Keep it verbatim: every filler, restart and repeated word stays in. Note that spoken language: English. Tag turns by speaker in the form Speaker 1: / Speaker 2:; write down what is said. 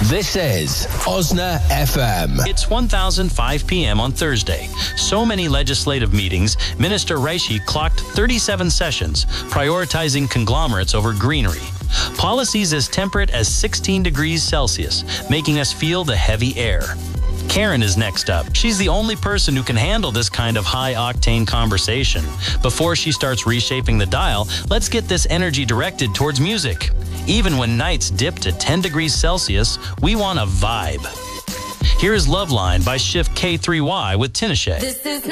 Speaker 1: This is Osna F M.
Speaker 2: It's one thousand five p.m. on Thursday. So many legislative meetings, Minister Reishi clocked thirty-seven sessions, prioritizing conglomerates over greenery. Policies as temperate as sixteen degrees Celsius, making us feel the heavy air. Karen is next up. She's the only person who can handle this kind of high-octane conversation. Before she starts reshaping the dial, let's get this energy directed towards music. Even when nights dip to ten degrees Celsius, we want a vibe. Here is Love Line by Shift K three Y with Tinashe.
Speaker 3: This is